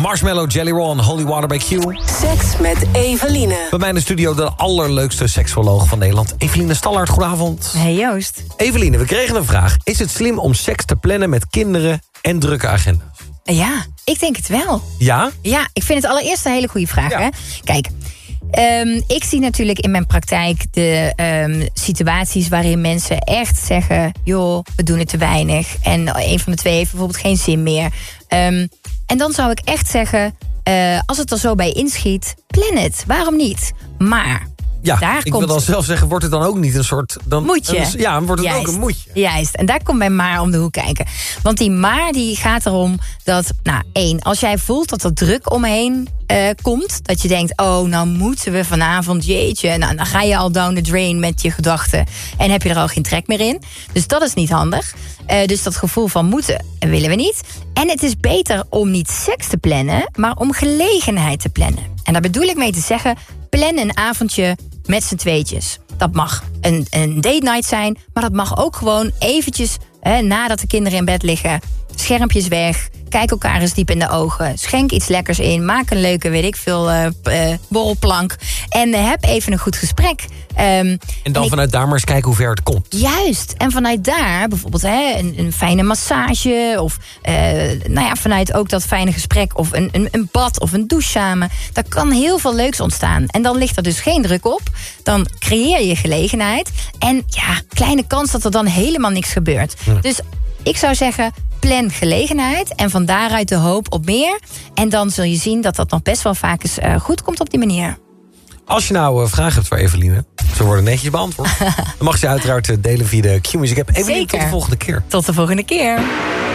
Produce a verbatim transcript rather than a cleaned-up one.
Marshmallow, Jelly Roll en Holy Water bij Q. Seks met Eveline. Bij mij in de studio de allerleukste seksuoloog van Nederland. Eveline Stallaert, goedenavond. Hey Joost. Eveline, we kregen een vraag. Is het slim om seks te plannen met kinderen en drukke agenda's? Ja, ik denk het wel. Ja? Ja, ik vind het allereerst een hele goede vraag. Ja. Hè? Kijk, um, ik zie natuurlijk in mijn praktijk de um, situaties waarin mensen echt zeggen, joh, we doen het te weinig. En een van de twee heeft bijvoorbeeld geen zin meer. Um, en dan zou ik echt zeggen, uh, als het er zo bij inschiet, plan het. Waarom niet? Maar Ja, daar ik komt... wil dan zelf zeggen, wordt het dan ook niet een soort... Dan, Moetje. Een, ja, dan wordt het Juist. ook een moetje. Juist, en daar komt mijn maar om de hoek kijken. Want die maar die gaat erom dat, nou één, als jij voelt dat er druk omheen uh, komt, dat je denkt, oh, nou moeten we vanavond, jeetje, nou, dan ga je al down the drain met je gedachten en heb je er al geen trek meer in. Dus dat is niet handig. Uh, dus dat gevoel van moeten willen we niet. En het is beter om niet seks te plannen, maar om gelegenheid te plannen. En daar bedoel ik mee te zeggen, plan een avondje met z'n tweetjes. Dat mag een, een date night zijn, maar dat mag ook gewoon eventjes, hè, nadat de kinderen in bed liggen, schermpjes weg, kijk elkaar eens diep in de ogen, schenk iets lekkers in, maak een leuke, weet ik veel, uh, uh, borrelplank en uh, heb even een goed gesprek. Um, En dan en ik, vanuit daar maar eens kijken hoe ver het komt. Juist, en vanuit daar bijvoorbeeld hè, een, een fijne massage of uh, nou ja, vanuit ook dat fijne gesprek of een, een, een bad of een douche samen. Daar kan heel veel leuks ontstaan. En dan ligt er dus geen druk op. Dan creëer je gelegenheid. En ja, kleine kans dat er dan helemaal niks gebeurt. Hm. Dus ik zou zeggen, plan gelegenheid en van daaruit de hoop op meer. En dan zul je zien dat dat nog best wel vaak eens uh, goed komt op die manier. Als je nou uh, vragen hebt voor Eveline, ze worden netjes beantwoord. Dan mag je ze uiteraard delen via de Q-Music app. Eveline, Zeker. tot de volgende keer. Tot de volgende keer.